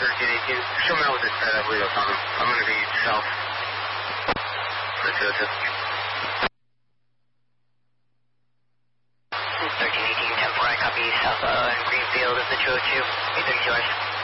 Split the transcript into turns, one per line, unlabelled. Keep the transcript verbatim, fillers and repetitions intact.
thirteen eighteen. Show me out with this pad, I believe I found him. I'm going to be south. For two oh two.
thirteen eighteen, ten four, I copy south uh, Greenfield of the two oh two. eight thirty-two hours.